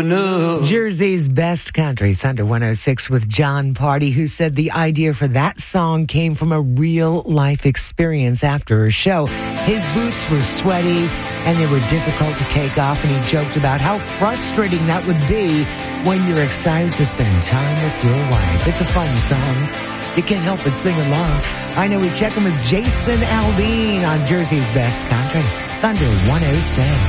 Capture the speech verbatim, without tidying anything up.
good enough. Jersey's best country, Thunder one oh six with John Party, who said the idea for that song came from a real life experience after a show. His boots were sweaty and they were difficult to take off, and he joked about how frustrating that would be when you're excited to spend time with your wife. It's a fun song. You can't help but sing along. I know we check in with Jason Aldean on Jersey's best country, Thunder one oh six.